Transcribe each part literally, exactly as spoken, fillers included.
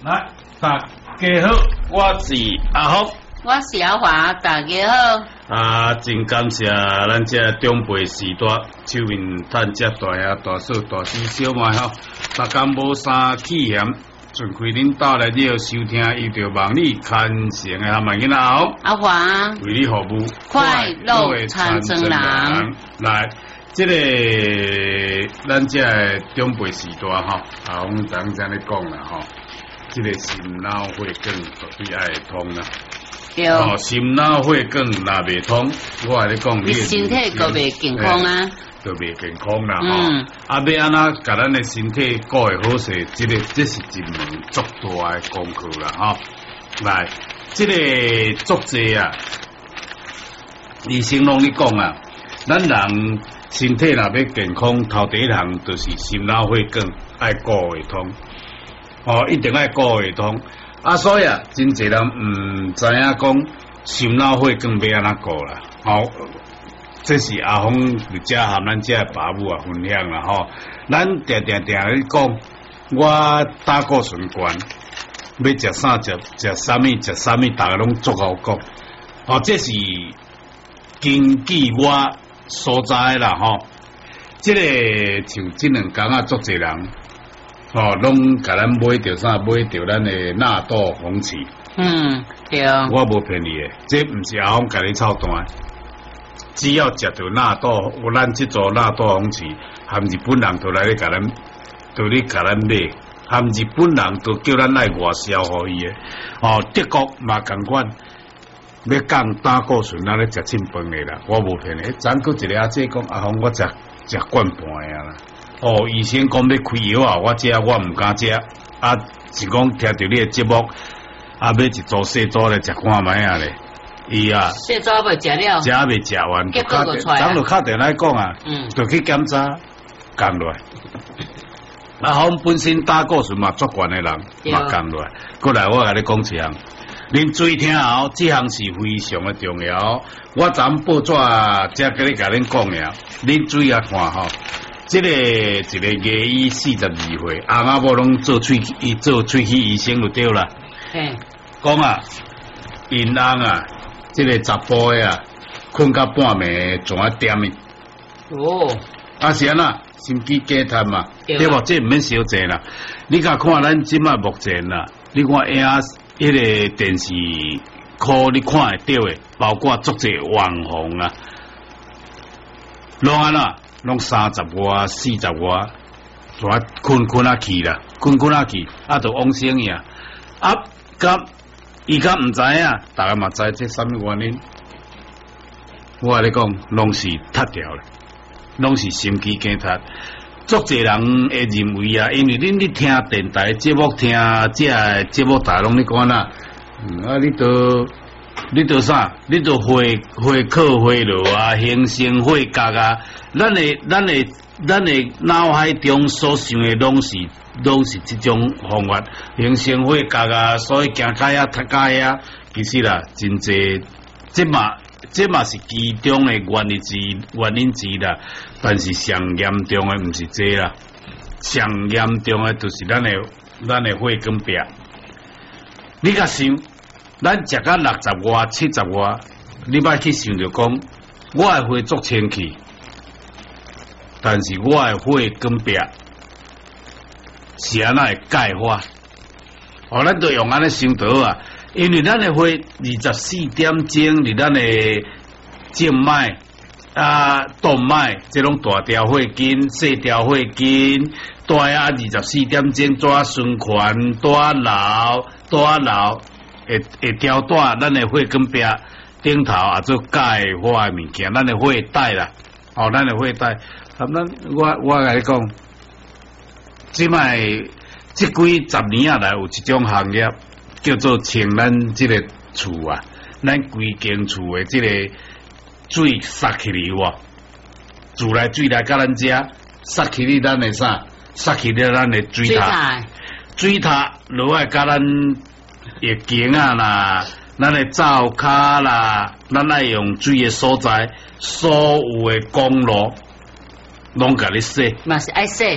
来，大家好，我是阿福， 我是阿华，大家好。 啊，真感谢咱这长辈时代手面趁接大兄、大嫂、大师、小妹吼，逐工无啥气嫌，尽开恁斗来了收听，伊就望你牵成的阿慢囡仔后， 阿华为你服务， 快乐传承人。 来，这个咱这长辈时代吼，啊，我们刚才咧讲啦吼。这个心脑血管绝对爱通啦， 对， 哦，心脑血管若未通，我跟你讲， 你身体个袂健康啊， 就袂健康啦吼。 嗯， 啊，要安怎甲咱的身体顾会好势，这个这是一门足大的功课啦吼。来，这个作者啊，医生拢咧讲啊，咱人身体若要健康，头第一项就是心脑血管爱顾会通。哦，一定爱顾会通啊！所以啊，真侪人毋知影讲心脑血管要安怎顾啦。哦，这是阿峰伫遮含咱遮爸母啊分享啦吼。咱定定定咧讲，我胆固醇高，要食啥食食啥物食啥物，大家拢足好讲。哦，这是根据我所知啦吼。这个像这两工啊，足侪人。哦，拢甲咱买着啥？买着咱的纳豆红旗。 嗯，对。 我无骗你的，这毋是阿峰甲你操蛋。只要食着纳豆，有咱这座纳豆红旗，含日本人都来咧甲咱，都咧甲咱买，含日本人都叫咱来外销互伊的。哦，德国嘛共款，要降胆固醇，咱咧食清饭的啦。我无骗你，昨佫一个阿姐讲，阿峰我食食惯半啊啦。哦，医生讲要开药啊，我食我毋敢食，啊是讲听着你的节目，啊要一组细组来食看卖啊咧，伊啊， 细组未食了， 食未食完， 结果就出来， 咱就敲电来讲啊， 嗯， 就去检查，降落来。啊，我们本身胆固醇嘛足悬的人，嘛降落来。过来，我甲你讲一项，恁注意听哦，这项是非常的重要。我昨报纸才甲你甲恁讲了，恁注意啊看吼。这个一个牙医四十二岁，阿妈某拢做喙伊做喙齿医生就对啦。 嘿， 讲啊，因翁啊，这个查甫的啊，困到半暝总爱点伊。 哦， 啊是安那，心肌梗塞嘛， 对对无？这毋免小济啦。你甲看咱即卖目前啦，你看影迄个电视课你看会到的，包括足济网红啊，拢安那。拢三十外、四十外，就啊困困啊去啦，困困啊去，啊就往生去啊。啊，甲伊甲毋知影，大家嘛知这什么原因？我甲你讲，拢是塌掉咧，拢是心肌梗塞。足侪人会认为啊，因为恁咧听电台节目，听这节目，大家拢咧讲啦，嗯啊，你都。你做啥？你做会会课会路啊，形成会角啊。咱的咱的咱的脑海中所想的拢是拢是这种方法，形成会角啊。所以行街啊、读街啊，其实啦，真济，这嘛这嘛是其中的原因之原因之啦。但是上严重的毋是这啦，上严重的就是咱的咱的血管壁。你甲想？咱食到六十外、七十外，你莫去想着讲，我的血足清气，但是我的血管壁是安那会钙化。哦，咱就用安尼想到啊，因为咱的血二十四点钟伫咱的静脉啊、动脉，这种大条血筋、细条血筋，大啊二十四点钟抓循环、抓流、抓流。会会条带咱的血管壁顶头啊做钙化的物件，咱的血带啦，哦，咱的血带。啊，咱我我甲你讲，即摆即几十年啊来有一种行业叫做清咱即个厝啊，咱规间厝的即个水杀起嚟哇，自来水来甲咱遮杀起嚟咱的啥？杀起嚟咱的水塔，水塔落来甲咱。液经啊啦，咱的灶骹啦，咱爱用水的所在，所有的公路拢甲你洗， 嘛是爱洗，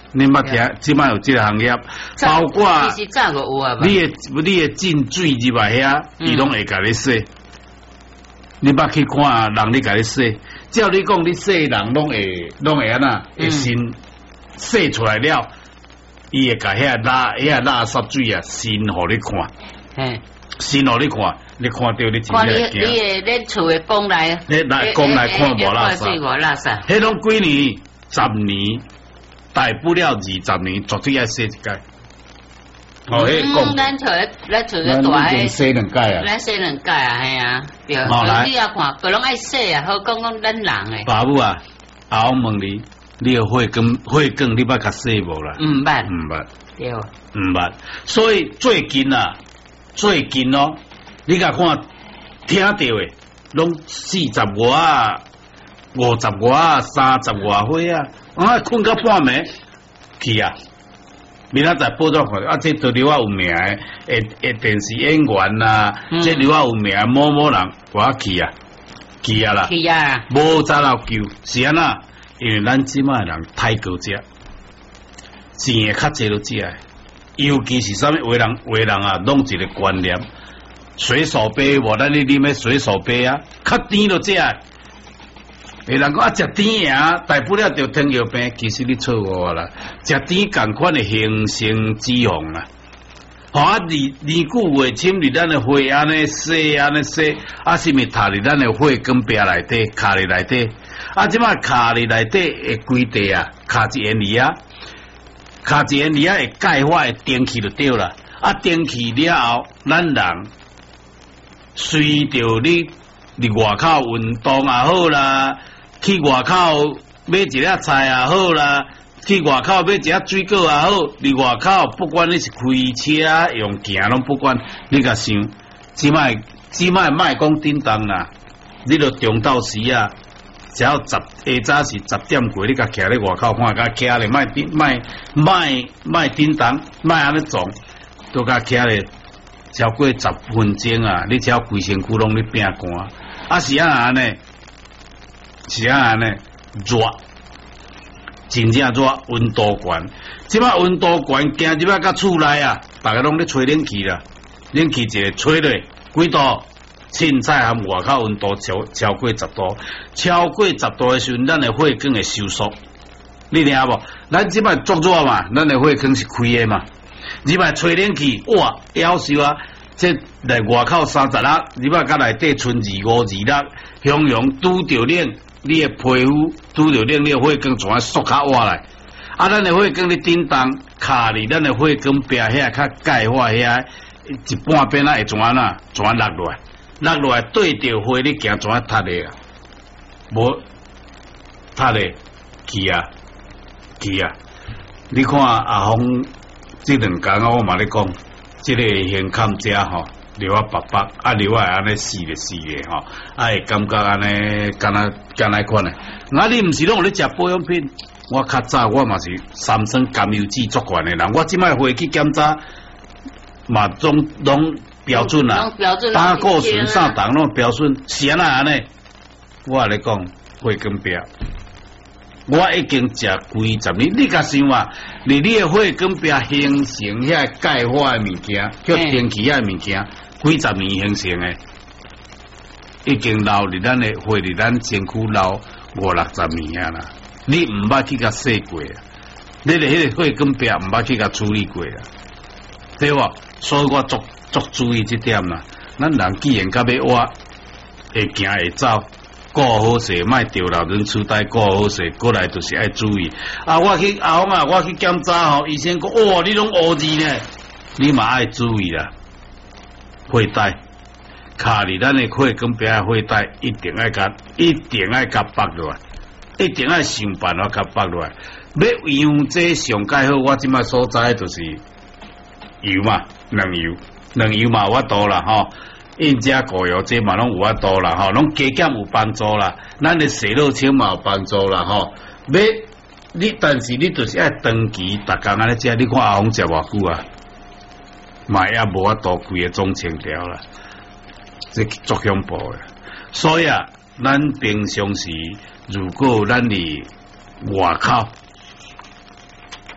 你捌听，即摆有即个行业，包括其实早就有啊。 你诶，你诶进水入来遐，伊拢会甲你洗。你捌去看人咧甲你洗，照你讲，你洗人拢会拢会安那，会先洗出来了，伊会甲遐垃遐垃圾水啊，先互你看。 嘿。 先互你看，你看到你真正惊。你你诶，恁厝诶讲来， 你来讲来看无垃圾， 无垃圾。 迄拢几年、十年，大不了二十年，绝对要洗一届。哦，迄讲。 咱厝诶，咱厝诶大诶， 洗两届啊。 咱洗两届啊，系啊，对。哦，你也看，佢拢爱洗啊，好讲讲咱人诶。 爸母啊，阿翁问你，你诶血根血根你捌甲洗无啦？ 毋捌， 毋捌， 对， 毋捌。所以最近啊。最近哦，你甲看听到诶，拢四十外啊、五十外啊、三十外岁啊，啊困到半暝去啊！明仔载报纸看，啊，这都刘啊有名诶，诶诶电视演员呐，嗯、这刘啊有名某某人，我去啊，去啊啦， 去啊， 无早老救是安那，因为咱即卖人太高食，钱会较济都食诶。尤其是啥物为人为人啊，拢一个观念，水手杯无咱你啉诶水手杯啊，较甜就食。有人讲啊，食甜啊，大不了就糖尿病，其实你错误啦，食甜共款诶形成脂肪啦。吼啊，年年久月深，伫咱诶血安尼洗安尼洗，啊是咪踏伫咱诶血跟壁内底，卡伫内底，啊即摆卡伫内底会规地啊，卡一烟里啊。卡一个你啊会钙化会电气就对啦，啊电气了后，咱人随着你伫外口运动也好啦，去外口买一粒菜也好啦，去外口买一粒水果也好，伫外口不管你是开车用行拢不管，你甲想，即摆即摆莫讲叮当啦，你著中昼时啊。只要十下早是十点过，你甲徛咧外口看，甲徛咧卖叮卖卖卖叮当，卖安尼撞，都甲徛咧超过十分钟啊！你只要规身躯拢咧拼汗，啊是安安尼，是安安尼热，真正热，温度悬。即摆温度悬，行入摆甲厝内啊，大家拢咧吹冷气啦，冷气一个吹落几度？凊彩含外口温度超超过十度，超过十度的时阵，咱的血管会收缩。你听无？咱即摆足热嘛，咱的血管是开的嘛。你摆吹冷气，哇，夭寿啊！这来外口三十六，你摆甲内底剩二五二六，雄雄拄着冷，你的皮肤拄着冷，你的血管全啊缩较活来。啊，咱的血管咧叮当，卡伫咱的血管壁遐较钙化遐一半边啊会全啊全落落来。落落来对着血，你行怎啊塌咧啊？无塌咧，去啊去啊！你看阿峰这两工啊，我嘛咧讲，这个现坎者吼，流啊白白，啊流啊安尼死咧死咧吼，啊会感觉安尼敢若敢若款诶。啊，你毋是拢有咧食保养品？我较早我嘛是三酸甘油酯足悬诶人，我即摆回去检查，嘛总拢。标准啦，胆固醇三档拢标准，是安那安尼？我咧讲血管壁，我已经食几十年。你甲想啊，你你的血管壁形成遐钙化的物件，叫电气啊物件，几十年形成的，已经留伫咱的血伫咱身躯留五六十年啊啦。你毋捌去甲洗过啊？你的迄个血管壁毋捌去甲处理过啊？对无？所以我足。足注意这点啦，咱人既然甲要活，会行会走，顾好势，莫掉老人痴呆，顾好势，过来就是爱注意。啊，我去阿峰啊，我去检查吼，医生讲，哇，你拢乌字呢，你嘛爱注意啦。血带，卡伫咱的血管壁的血带，一定爱甲，一定爱甲拔落来，一定爱想办法甲拔落来。要用这上介好，我即摆所在就是油嘛，两油。两油嘛有法度啦吼，印加果油这嘛拢有法度啦吼，拢加减有帮助啦。咱的洗肉清嘛有帮助啦吼。要你但是你就是爱长期逐工安尼食，你看阿峰食偌久啊，嘛也无法度规个总清掉啦，这足恐怖的。所以啊，咱平常时如果咱伫外口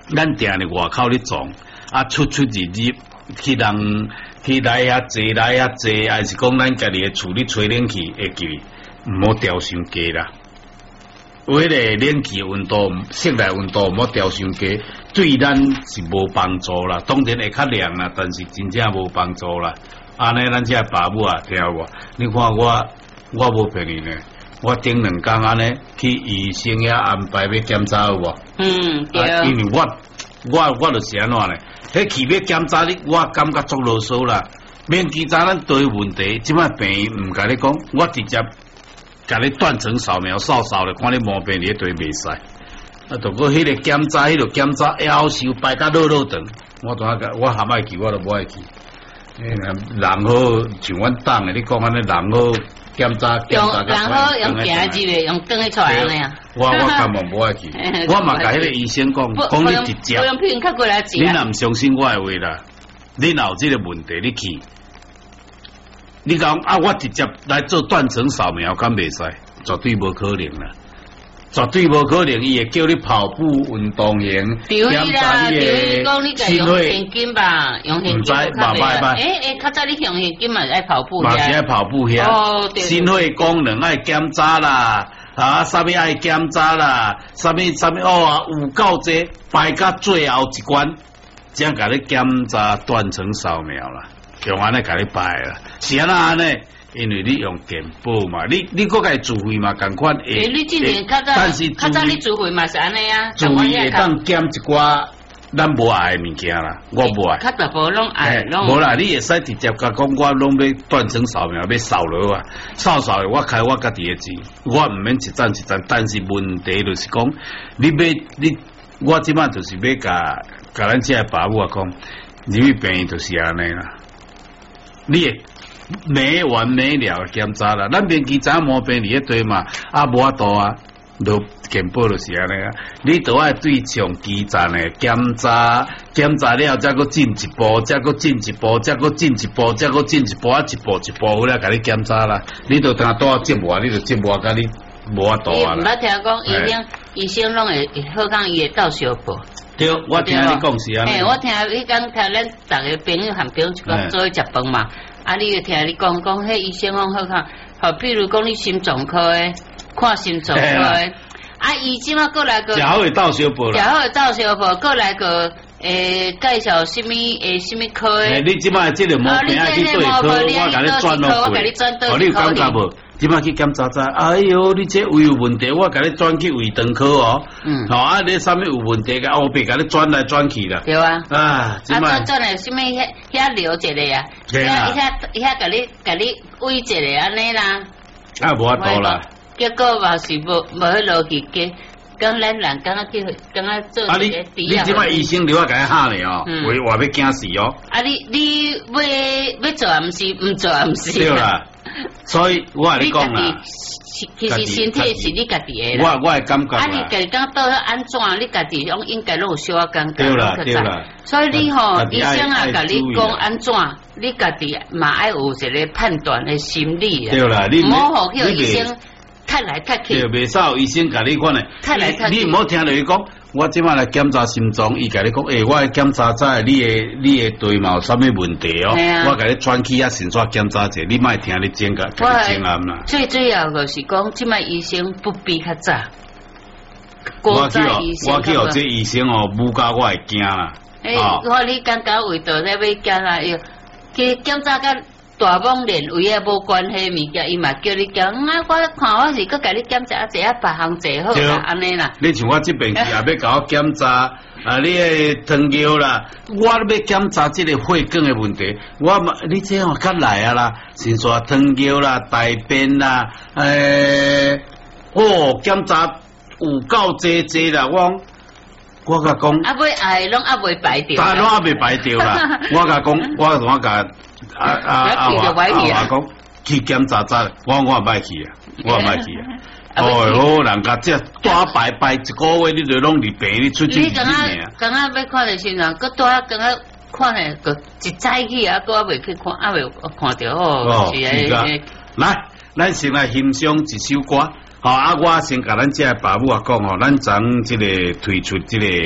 咱定伫外口咧种，啊出出入入去人去来遐坐来遐坐，还是讲咱家己诶厝咧吹冷气会记，毋好调伤低啦。有迄个冷气温度、室内温度毋好调伤低，对咱是无帮助啦。当然会较凉啦，但是真正无帮助啦。安尼咱这爸母啊，听无？你看我，我无骗你呢。我顶两工安尼去医生遐安排要检查有无？ 嗯，对。 啊、因为我我我就是安怎呢？迄去要检查你，我感觉足啰嗦啦。免记查咱对问题，即摆病毋甲你讲，我直接甲你断层扫描扫扫咧，看你毛病你对袂使。啊，不过迄个检查，迄个检查夭寿排甲落落长，我怎啊个我含爱去，我都无爱去。诶，人好像阮党诶，你讲安尼人好。检查检查， 人好用行日诶，用转去出来安尼啊。 我我根本无爱去，我嘛甲迄个医生讲，讲你直接，你若毋相信我诶话啦，你若有即个问题，你去，你讲啊，我直接来做断层扫描，敢袂使？绝对无可能啦，绝对无可能。伊会叫你跑步运动型， 检查你诶心血。现金吧，用现金。 唔知，麻麻麻。 诶诶，较早你用现金嘛爱跑步。 嘛是爱跑步遐。哦，对。心血功能爱检查啦，啊，啥物爱检查啦，啥物啥物哦，有够济，排到最后一关，才甲你检查断层扫描啦，用安尼甲你排啦，是安那安尼。因为你用健保嘛，你你个个自费嘛，共款诶。你今年较早，较早你自费嘛是安尼啊。 自费会当减一寡咱无爱诶物件啦，我无爱。 较大部拢爱拢。 无啦，你会使直接甲讲，我拢要断层扫描，要扫落啊，扫扫我开我家己诶钱，我毋免一站一站。但是问题就是讲，你要你我即摆就是要甲甲咱这爸母啊讲，你病就是安尼啦，你会。没完没了检查啦，咱免记查毛病伫迄堆嘛，啊无法度啊，就健保就是安尼啊。你都爱对上基站诶检查，检查了再搁进一步，再搁进一步，再搁进一步，再搁进一步，啊一步一步回来甲你检查啦。你都当多折磨，你就折磨甲你无法度啊啦。 毋捌听讲医生，医生拢会好讲伊会斗相报。 对，我听你讲是安尼。 诶，我听你讲听咱逐个朋友含朋友一讲做伙食饭嘛。啊！你就听你讲讲，迄医生讲好看，好，比如讲你心脏科诶，看心脏科诶，啊，伊即马过来个， 食好会斗相报啦， 食好会斗相报，过来个诶介绍什么诶什么科诶， 你即马即个毛病爱去对科，我甲你转落去，哦，你有感觉无？即马去检查查，哎哟，你这胃有问题，我甲你转去胃肠科哦。嗯。好啊，你啥物有问题？后壁甲你转来转去啦。 对啊。 啊， 啊，转转来什么遐遐聊一个啊？ 对啊。 遐遐甲你甲你喂一个安尼啦。 啊，无法度啦。 结果嘛是无无迄落去嘅，讲咱人刚刚去刚刚做啊，你你即摆医生留我甲你吓咧哦，为话要惊死哦。 啊，你你要要做也毋是，毋做也毋是。 对啦。所以我跟你讲啦， 其实身体是你家己的啦。我我係感覺啦。 啊，你家己講到安怎，你家己講應該攏有小可感覺。 對啦，對啦。 所以你吼，醫生啊，甲你講安怎，你家己嘛愛有一個判斷的心理啊。 對啦，你唔好互叫醫生踢來踢去。 對，袂使醫生甲你講咧。 踢來踢去。 你唔好聽到伊講。我即擺來檢查心臟，伊甲你講，誒、欸，我來檢查查你誒你誒對嘛有啥物問題哦？啊、我甲你轉去啊，先煞檢查者，你莫聽你講個，甲你講啱啦。 最主要就是講，即擺醫生不比較早。 我去哦，我去哦，這醫生哦，母教我會驚啦。 誒、欸，我你剛剛為到咧要檢查喲，去檢查甲大網連位也無關係物件，伊嘛叫你講，啊，我看我是閣甲你檢查一下別項坐好啦，安尼啦。 你像我這邊去也要甲我檢查，啊，你誒糖尿啦，我要檢查這個血管嘅問題，我嘛，你這樣較來啊啦，先說糖尿啦、大便啦，誒、欸，哦，檢查有夠濟濟啦，我我甲講， 啊，尾愛攏啊未排掉， 但係攏啊未排掉啦，我甲講，我同我甲。啊啊啊！我我講去檢查查，我我唔愛去啊，我唔愛去啊。哦，人家這大排排一個月，你就攏入病，你出去入病啊。 剛剛要看的時陣，佮大剛剛看的，佮一早起啊，佮未去看，啊未看到哦。是啊。 來，咱先來欣賞一首歌，好啊，我先甲咱這爸母啊講吼，咱將這個推出這個。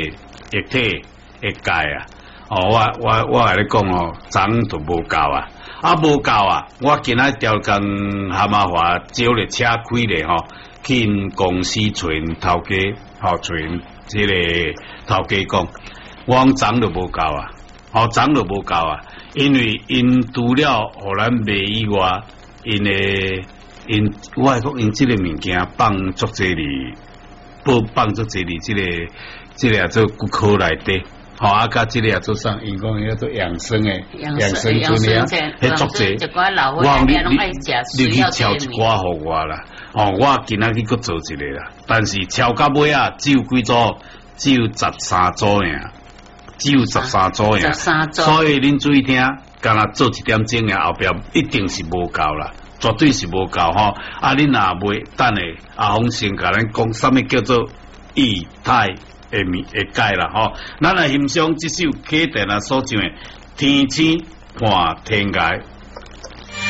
液体的钙啊。哦，我我我来你讲哦，昨都无够啊，啊无够啊！我今仔调工蛤蟆华招咧车开咧吼，去因公司找因头家，吼找因即个头家讲，我昨都无够啊，吼昨都无够啊，因为因除了互咱卖以外，因诶因我来讲因即个物件放足济哩，不放足济哩，即个即个做骨科内底。好啊，甲即个做啥？因讲迄做养生诶， 养生养村啊， 迄足济。 我你你你去敲一寡互我啦，哦，我今仔去佫做一个啦，但是敲到尾啊，只有几组，只有十三组尔，只有十三组尔， 十三组。 所以恁注意听，干若做一点钟尔，后壁一定是无够啦，绝对是无够吼。啊，恁若袂等下阿峰先甲咱讲，啥物叫做液态？会面会改啦吼，咱来欣赏这首启电啊所唱的《天星伴天涯》。